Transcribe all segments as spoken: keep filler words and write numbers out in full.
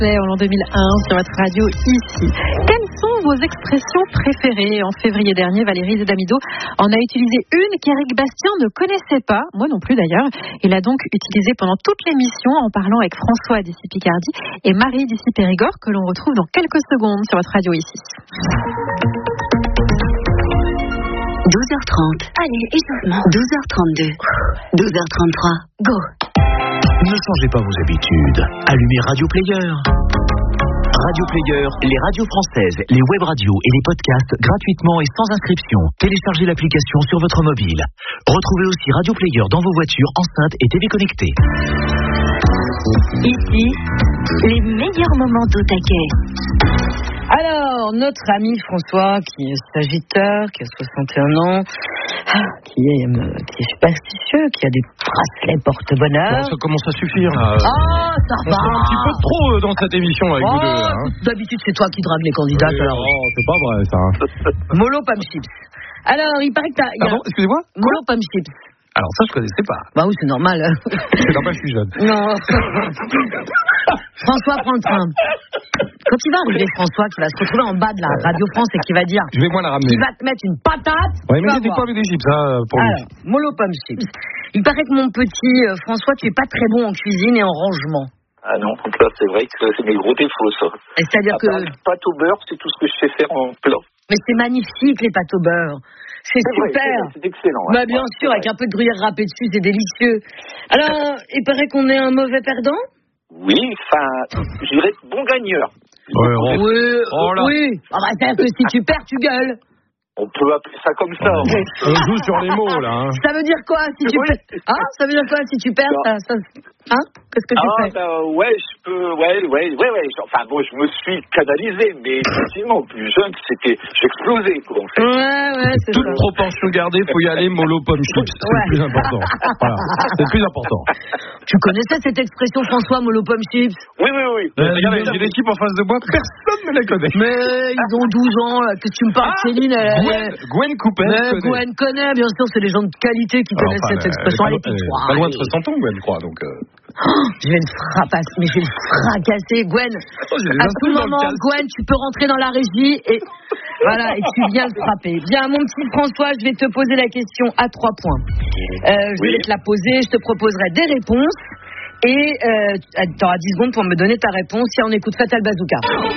En l'an deux mille un, sur votre radio ici. Quelles sont vos expressions préférées? En février dernier, Valérie Zedamido en a utilisé une qu'Éric Bastien ne connaissait pas, moi non plus d'ailleurs. Il l'a donc utilisée pendant toute l'émission en parlant avec François d'ici Picardie et Marie d'ici Périgord, que l'on retrouve dans quelques secondes sur votre radio ici. douze heures trente. Allez, échauffement. douze heures trente-deux. douze heures trente-trois. Go. Ne changez pas vos habitudes. Allumez Radio Player. Radio Player, les radios françaises, les web radios et les podcasts gratuitement et sans inscription. Téléchargez l'application sur votre mobile. Retrouvez aussi Radio Player dans vos voitures, enceintes et T V connectées. Ici, les meilleurs moments d'au taquet. Alors, notre ami François, qui est sagittaire, qui a soixante et un ans, qui est, qui est superstitieux, qui a des bracelets porte-bonheur. Bon, ça commence à suffire, là. Ah, ça va. C'est un petit peu trop euh, dans cette émission avec oh, vous deux. Hein. D'habitude, c'est toi qui drague les candidats. Oui, alors. Oh, c'est pas vrai, ça. Molo Pam Chips. Alors, il paraît que t'as... Pardon, a... excusez-moi. Molo Pam Chips. Alors ça, je connaissais pas. Bah oui, c'est normal. C'est normal, je suis jeune. Non. François prend le train. Quand il va arriver, François, qui va se retrouver en bas de la Radio France et qui va dire... Je vais moi la ramener. Il va te mettre une patate. Oui, mais j'ai des pommes et des chips, ça, pour lui. Alors, Molo Pomme Chips. Il paraît que mon petit euh, François, tu es pas très bon en cuisine et en rangement. Ah non, donc là, c'est vrai que c'est mes gros défauts, ça. Et c'est-à-dire que... Pâte au beurre, c'est tout ce que je sais faire en plat. Mais c'est magnifique, les pâtes au beurre. C'est, c'est super. Vrai, c'est, c'est excellent. Bah, ouais. bien ouais, sûr, avec un peu de gruyère râpée dessus, c'est délicieux. Alors, il paraît qu'on est un mauvais perdant? Oui, enfin, je dirais bon gagneur. Ouais, oh. Oui, oh là. oui. Ah bah, c'est-à-dire que si tu perds, tu gueules. On peut appeler ça comme ça. Ouais. On joue sur les mots, là. Hein. Ça veut dire quoi si tu oui. perds? Hein? Ça veut dire quoi si tu perds? Ça, ça... Hein? Qu'est-ce que tu ah, fais? bah, ouais, je peux, ouais, ouais, ouais, ouais. Enfin bon, je me suis canalisé, mais effectivement, plus jeune, c'était, j'explosais, quoi, en fait. Ouais, ouais, c'est Toute ça. proportion gardée, faut y aller, mollo, pomme, chips. C'est ouais. le plus important. Voilà. C'est le plus important. Tu connaissais cette expression, François, mollo, pomme, chips? Oui, oui, oui. Euh, regardez, j'ai l'équipe en face de moi, personne ne la connaît. Mais ils ont douze ans, là. Qu'est-ce que tu me parles, Ah, Céline? Elle, Gwen, elle... Gwen Coupet. Mais Gwen connaît, bien sûr, c'est les gens de qualité qui Alors, connaissent enfin, cette expression. Elle Elle est est pas, pas loin de soixante ans, Gwen, je crois, donc... Euh... Oh, je vais le frapasser, mais je vais le fracasser, Gwen. Oh, à tout moment, Gwen, tu peux rentrer dans la régie et voilà, et tu viens le frapper. Bien, mon petit François, je vais te poser la question à trois points. Euh, je oui. vais te la poser, je te proposerai des réponses et euh, tu auras dix secondes pour me donner ta réponse. Si on écoute Fatal Bazooka.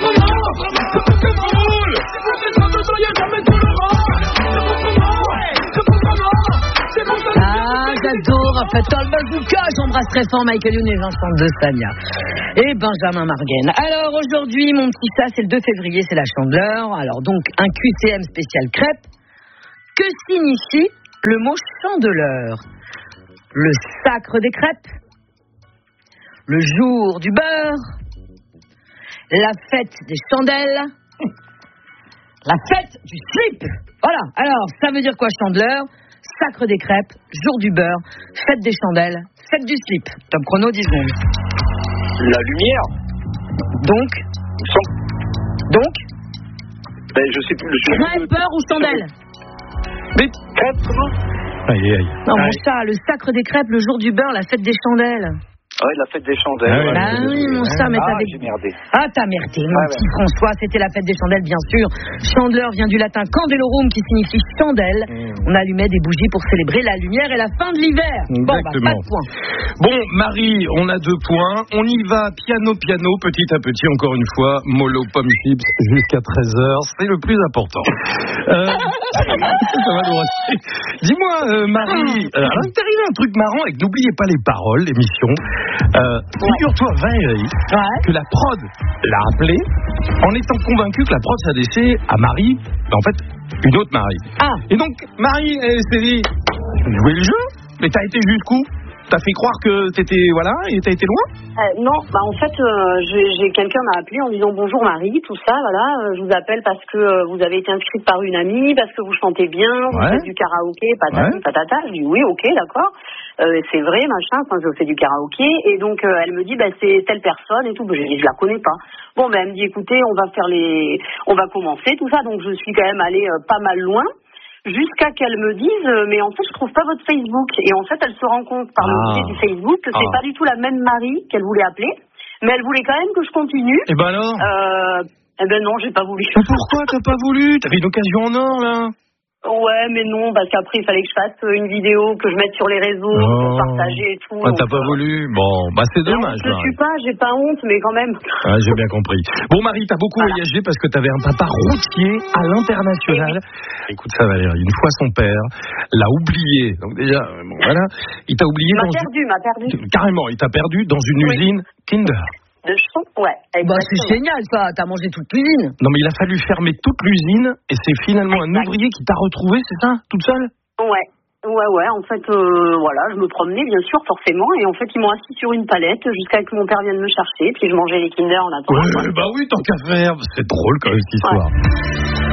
Ah, j'adore Fatal Bazooka. J'embrasse très fort Michael Youn et Vincent de Sagna. Et Benjamin Marguenne. Alors aujourd'hui, mon petit chat, c'est le deux février, c'est la Chandeleur. Alors donc, un Q C M spécial crêpe. Que signifie le mot chandeleur? Le sacre des crêpes? Le jour du beurre? La fête des chandelles? La fête du slip? Voilà, alors, ça veut dire quoi, Chandeleur? Sacre des crêpes, jour du beurre, fête des chandelles, fête du slip. Top chrono, dix secondes. La lumière. Donc Sans... Donc Ben, je sais plus. Le... Crêpe, beurre ou chandelle? Mais crêpe, comment? Aïe, aïe. Non, Aïe. mon chat, le sacre des crêpes, le jour du beurre, la fête des chandelles. Ah ouais, la fête des chandelles. Ah ouais, Bah oui, mon chat, mais Ah, t'avais... j'ai merdé. Ah, t'as merdé, mon Ah, petit ouais. François, c'était la fête des chandelles, bien sûr. Chandeleur vient du latin candelorum, qui signifie chandelle. Mmh. On allumait des bougies pour célébrer la lumière et la fin de l'hiver. Bon, bah, pas de point. Bon, Marie, on a deux points. On y va piano, piano, petit à petit, encore une fois. Mollo, pomme, chips, jusqu'à treize heures. C'est le plus important. Euh, ça va nous rester. Dis-moi, euh, Marie, euh, alors, il t'est arrivé un truc marrant et que n'oubliez pas les paroles, l'émission. Euh, Figure-toi, Valérie, Ouais. que la prod l'a appelé en étant convaincu que la prod s'adressait à Marie, en fait, une autre Marie. Ah. Et donc, Marie, elle s'est dit, jouer le jeu, mais t'as été jusqu'où? T'as fait croire que t'étais, voilà, et t'as été loin? Euh, non, bah en fait, euh, j'ai, j'ai quelqu'un m'a appelé en disant bonjour Marie, tout ça, voilà, euh, je vous appelle parce que euh, vous avez été inscrite par une amie, parce que vous chantez bien, vous Ouais. faites du karaoké, patati Ouais. patata. Je dis oui, ok, d'accord, euh, c'est vrai, machin, enfin, je fais du karaoké, et donc euh, elle me dit bah c'est telle personne et tout, bah, je dis je la connais pas. Bon, ben bah, elle me dit écoutez, on va faire les, on va commencer tout ça, donc je suis quand même allée euh, pas mal loin. Jusqu'à qu'elle me dise, euh, mais en fait, je trouve pas votre Facebook. Et en fait, elle se rend compte par le Ah. biais du Facebook que c'est Ah. pas du tout la même Marie qu'elle voulait appeler. Mais elle voulait quand même que je continue. Et ben alors euh, Eh ben non, j'ai pas voulu. Mais pourquoi t'as pas voulu? T'avais une occasion en or, là. Ouais, mais non, parce qu'après, il fallait que je fasse une vidéo, que je mette sur les réseaux, Oh. pour partager et tout. Ah, t'as donc, pas euh, voulu? Bon, bah c'est dommage. Je ne Marie. suis pas, j'ai pas honte, mais quand même. Ah, j'ai bien compris. Bon, Marie, t'as beaucoup Voilà. voyagé parce que t'avais un papa routier à l'international. Écoute ça, Valérie, une fois son père l'a oublié. Donc déjà, euh, bon, voilà, il t'a oublié M'a dans perdu, m'a perdu. une... Carrément, il t'a perdu dans une Oui. usine Kinder. De chant, ouais. Bah, c'est exactement. génial, ça. T'as mangé toute l'usine. Non, mais il a fallu fermer toute l'usine et c'est finalement un Exact. ouvrier qui t'a retrouvé, c'est ça, toute seule? Ouais. Ouais, ouais, en fait, euh, voilà, je me promenais, bien sûr, forcément, et en fait, ils m'ont assis sur une palette jusqu'à ce que mon père vienne me chercher, puis je mangeais les Kinder en attendant. Ouais, bah oui, tant qu'à faire. C'est drôle quand même cette histoire.